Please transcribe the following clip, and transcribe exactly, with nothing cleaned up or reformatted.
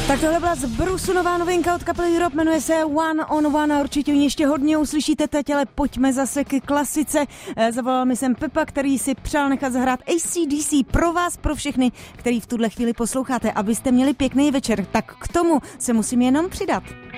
Tak tohle byla z Brusu nová novinka od kapely Rob, jmenuje se One on One a určitě ji ještě hodně uslyšíte teď, ale pojďme zase k klasice. Zavolal mi sem Pepa, který si přál nechat zahrát A C D C pro vás, pro všechny, který v tuhle chvíli posloucháte, abyste měli pěkný večer. Tak k tomu se musím jenom přidat.